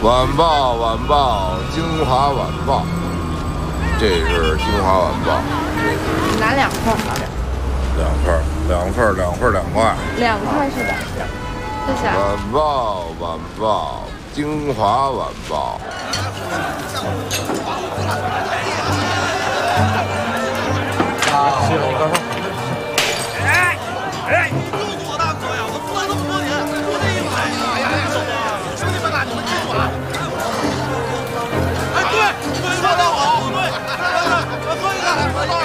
晚报，晚报，京华晚报，这是京华晚报，这是拿2份， 两份2块 ，2块是的，谢谢。 晚报，晚报，京华晚报。 谢谢你刚刚。 哎，用多大哥呀！我做了这么多年，就这一买呀！哎呀，兄弟们呐，你们听我啊！哎，对，说得好，对，喝一个，喝多少？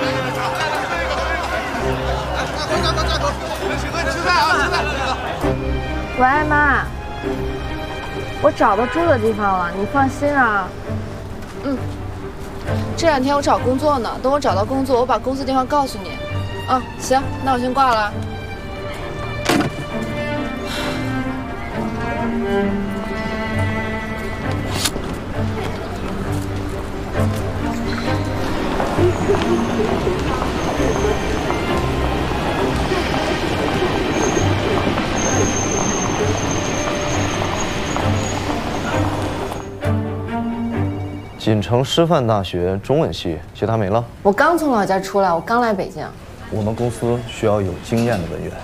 站住！吃菜啊，吃菜！ 喂，妈，我找到住的地方了，你放心啊。这2天我找工作呢，等我找到工作，我把公司电话告诉你。行，那我先挂了。 锦城师范大学中文系，其他没了。 我刚从老家出来，我刚来北京。 我们公司需要有经验的文员。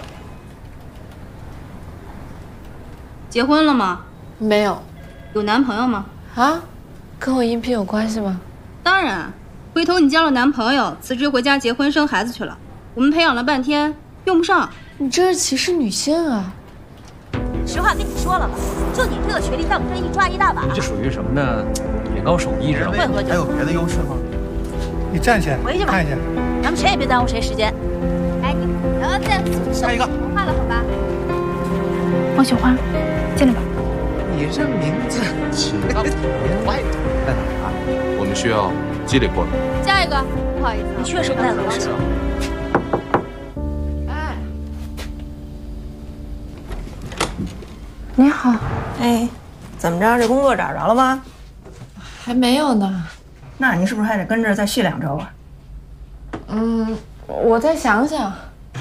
结婚了吗？ 没有。 有男朋友吗？ 啊，跟我应聘有关系吗？ 当然，回头你交了男朋友，辞职回家结婚生孩子去了，我们培养了半天用不上。 你这是歧视女性啊！ 实话跟你说了吧，就你这个学历，在我们这一抓一大把。 这属于什么呢？眼高手艺，知道吗？ 会喝酒。 还有别的优势吗？你站起来， 回去吧， 看一下。 咱们谁也别耽误谁时间。哎，你不要再下一个说话了，好吧？ 王雪花，进来吧。 你这名字起得挺怪的。 在哪儿啊？我们需要积累过来。 下一个，不好意思， 你确实不太合适。 哎，你好。 哎，怎么着？这工作找着了吗？ 还没有呢。 那你是不是还得跟这儿再续2周啊？ 我再想想。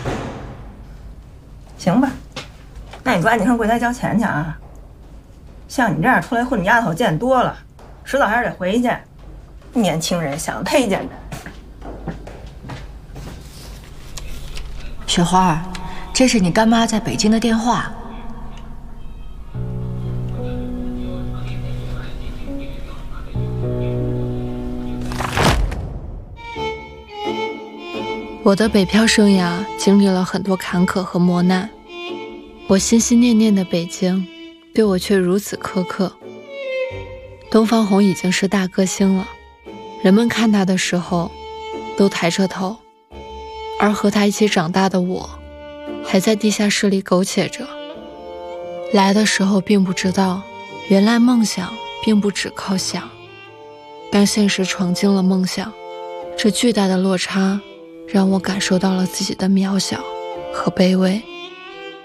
行吧，那你抓紧上柜台交钱去啊！像你这样出来混的丫头见多了，迟早还是得回去。年轻人想忒简单。 雪花，这是你干妈在北京的电话。 我的北漂生涯经历了很多坎坷和磨难，我心心念念的北京，对我却如此苛刻。东方红已经是大歌星了，人们看他的时候都抬着头，而和他一起长大的我，还在地下室里苟且着。来的时候并不知道，原来梦想并不只靠想。当现实闯进了梦想，这巨大的落差让我感受到了自己的渺小和卑微。